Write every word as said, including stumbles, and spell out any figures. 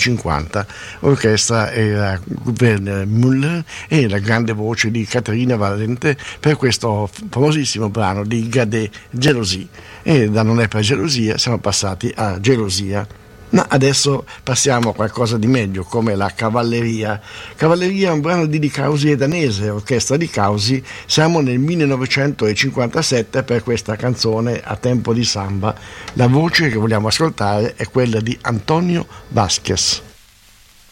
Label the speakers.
Speaker 1: cinquanta. Orchestra era Werner Müller e la grande voce di Caterina Valente per questo famosissimo brano di Gade, Gelosie. E da Non è per gelosia siamo passati a Gelosia. Ma adesso passiamo a qualcosa di meglio, come la Cavalleria. Cavalleria è un brano di Di Causi e danese, orchestra Di Causi. Siamo nel millenovecentocinquantasette per questa canzone a tempo di samba. La voce che vogliamo ascoltare è quella di Antonio Vázquez.